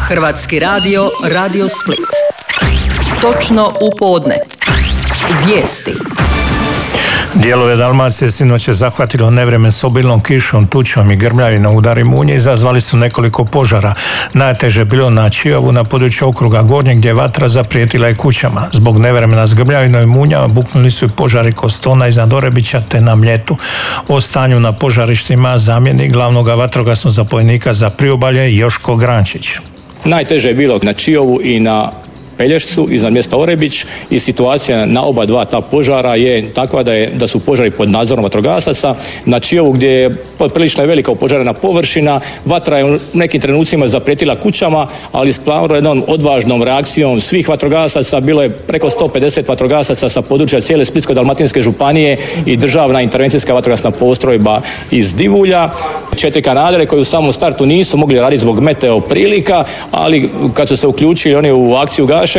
Hrvatski radio, Radio Split. Točno u podne. Vijesti. Dijelove Dalmacije sinoć je zahvatilo nevrijeme s obilnom kišom, tučom i grmljavinom. Udari munje izazvali su nekoliko požara. Najteže je bilo na Čiovu, na području okruga Gornje, gdje je vatra zaprijetila i kućama. Zbog nevremena s grmljavinom i munjama buknuli su i požari kod Stona iznad Orebića te na Mljetu. O stanju na požarištima zamjenik glavnog vatrogasnog zapovjednika za Priobalje Joško Grančić. Najteže je bilo na Čiovu i na Pelješcu iznad mjesta Orebić i situacija na oba dva ta požara je takva da su požari pod nadzorom vatrogasaca. Na Čiovu gdje je prilično velika opožarena površina, vatra je u nekim trenucima zaprijetila kućama, ali stvarno jednom odvažnom reakcijom svih vatrogasaca, bilo je preko 150 vatrogasaca sa područja cijele Splitsko-dalmatinske županije i državna intervencijska vatrogasna postrojba iz Divulja. 4 kanadere koji u samom startu nisu mogli raditi zbog meteo prilika, ali kad su se uključili oni u akciju gašenja,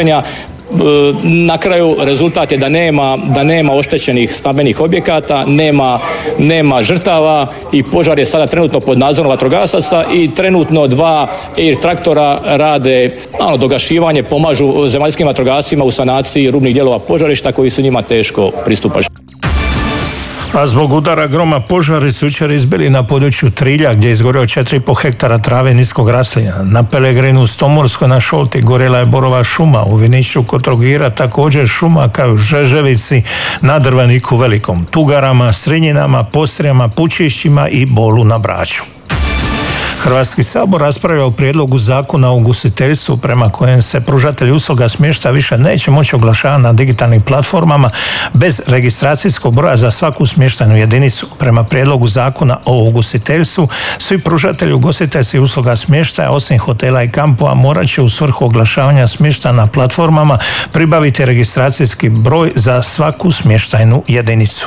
na kraju rezultat je da nema oštećenih stambenih objekata, nema žrtava i požar je sada trenutno pod nadzorom vatrogasaca i trenutno 2 air traktora rade dogašivanje, pomažu zemaljskim vatrogascima u sanaciji rubnih dijelova požarišta koji su njima teško pristupačni. A zbog udara groma požari su jučer izbili na području Trilja, gdje je izgoreo 4,5 hektara trave niskog raslinja. Na Pelegrinu, Stomorskoj, na Šolti gorjela je borova šuma. U Viniću kod Trogira također šuma kao u Žeževici, na Drveniku Velikom, Tugarama, Srinjinama, Postrijama, Pučišćima i Bolu na Braču. Hrvatski sabor raspravlja o prijedlogu zakona o ugostiteljstvu prema kojem se pružatelji usluga smještaja više neće moći oglašavati na digitalnim platformama bez registracijskog broja za svaku smještajnu jedinicu. Prema prijedlogu zakona o ugostiteljstvu svi pružatelji ugostiteljskih usluga smještaja osim hotela i kampova morat će u svrhu oglašavanja smještaja na platformama pribaviti registracijski broj za svaku smještajnu jedinicu.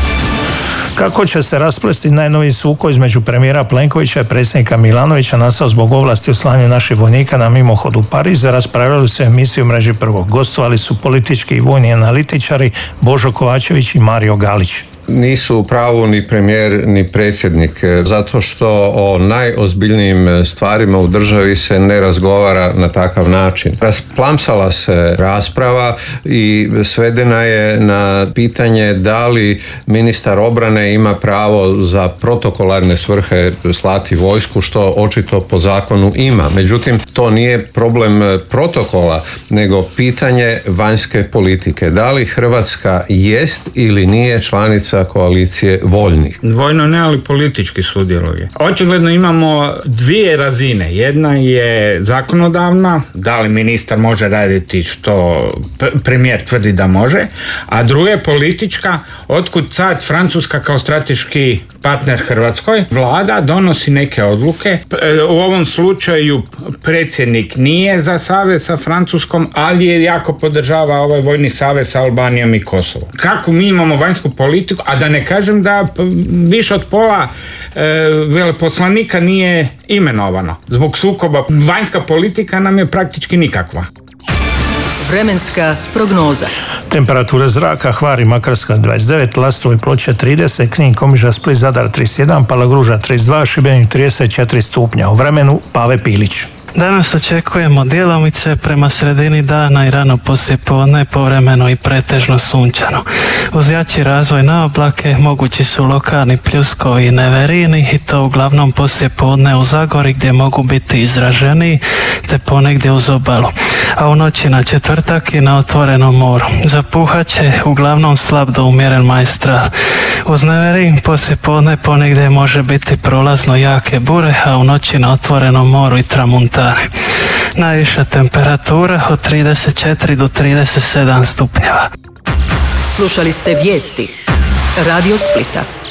Kako će se rasplesti najnoviji sukob između premijera Plenkovića i predsjednika Milanovića nastao zbog ovlasti u slanju naših vojnika na mimohod u Pariz, raspravljali su emisiju Mreži prvog. Gostovali su politički i vojni analitičari Božo Kovačević i Mario Galić. Nisu u pravu ni premijer ni predsjednik, zato što o najozbiljnijim stvarima u državi se ne razgovara na takav način. Rasplamsala se rasprava i svedena je na pitanje da li ministar obrane ima pravo za protokolarne svrhe slati vojsku, što očito po zakonu ima. Međutim, to nije problem protokola, nego pitanje vanjske politike. Da li Hrvatska jest ili nije članica koalicije voljnih? Vojno ne, ali politički sudjeluje. Očigledno imamo dvije razine. Jedna je zakonodavna, da li ministar može raditi što premijer tvrdi da može, a druga je politička, otkud sad Francuska kao strateški partner Hrvatskoj. Vlada donosi neke odluke. U ovom slučaju predsjednik nije za savez sa Francuskom, ali je jako podržava ovaj vojni savez sa Albanijom i Kosovom. Kako mi imamo vanjsku politiku, a da ne kažem da više od pola veleposlanika nije imenovano. Zbog sukoba vanjska politika nam je praktički nikakva. Vremenska prognoza. Temperature zraka: Hvar i Makarska 29, Lastovo i Ploče 30, Knin, Komiža, Split, Zadar 31, Palagruža 32, Šibenik 34 stupnja. U vremenu Pave Pilić. Danas očekujemo djelomice prema sredini dana i rano poslijepodne povremeno i pretežno sunčano. Uz jači razvoj na oblake mogući su lokalni pljuskovi i neverini i to uglavnom poslijepodne u Zagori gdje mogu biti izraženiji te ponegdje uz obalu. A u noći na četvrtak i na otvorenom moru. Zapuhat će uglavnom slab do umjeren majstral. Uz neverin poslijepodne ponegdje može biti prolazno jake bure, a u noći na otvorenom moru i tramuntane. Najviša temperatura od 34 do 37 stupnjeva. Slušali ste vijesti Radio Splita.